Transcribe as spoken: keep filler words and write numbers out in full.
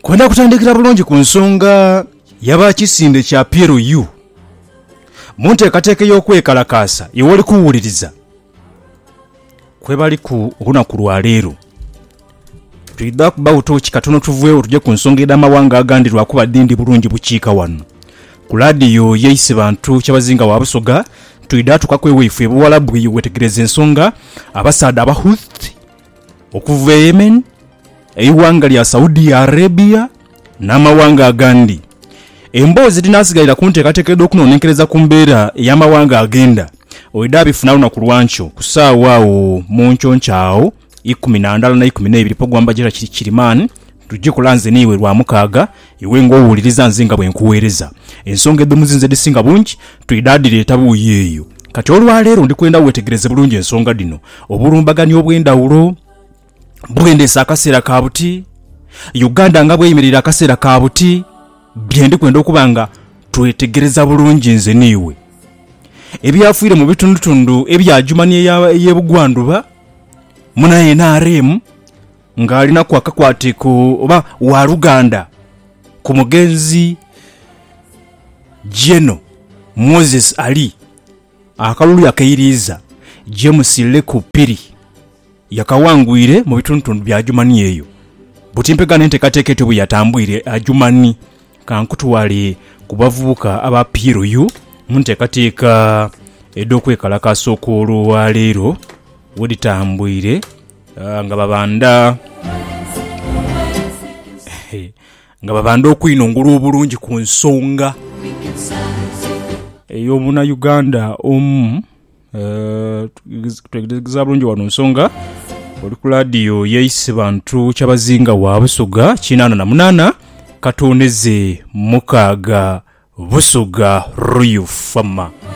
kwenda kutandikira bulungi ku nsonga yaba kisinde kya P L U munteekateeka y'okwekalakaasa ewali kuwuliriza kwe bali ku lunaku lwa leero. Tuyidde kuba butoki katono tuvuewo tujje ku nsonga y'amawanga agandi lwakuba dindi bulungi bukiika wano ku laadiyo yeeyise bantu kyabazinga wa Busoga. Tuyidde tukakwewo ife ebuwalabu wetegereza ensonga abasaada Abahuthi okuva e Yemen, eiwanga lya Saudi Arabia n'amawanga agandi. Emboozi dinasigalira kunteekateekedde okunoonenkereza ku mbeera ey'amawanga agenda oyidde abifuna lunaku lwankyo ku ssaawa awo mu nkyonkyaawo ikumi na ndala na ikumi n'ebiri pogwamba jira kiri Kirimani tujje kulanze niwe lwa mukaaga iwe ng'owuliriza nze nga bwe nkuweereza ensonga eddomu zinze disinga bungi tuyidde buuyeeyo. Kati olwaleero ndi kwenda wetegereze bulungi ensonga dino obulumbagani obw'endawulo bwendeesa akaseera ka buti Uganda nga bweyimirira akaseera ka buti bye ndi kwenda okuba nga twetegereza bulungi nze niwe ebyafiire mu bitundutundu ebyajumani ey'ebugwanduba muna N R M ng'alina kwakakwatiko oba wa Luganda ku mugenzi Jeno Moses Ali akalulu yakayiriza James Lekupiri yakawangwire mu bitundutundu bya Jumani eyo butimpegana enteekateeka etyo bwe yatambwire ajumani kankutwale ku bavubuka aba P L U munteekateeka edd'okwekalakaasa okw'olwa leero weditambwire uh, nga babanda nga babanda okwinongula obulungi ku nsonga ey'omuna Uganda omu twegeeza bulungi wano nsonga oli ku laadiyo yeeyise bantu kyabazinga wa Busoga kinaana na munaana katoneze mukaaga Busoga Royal Farmer.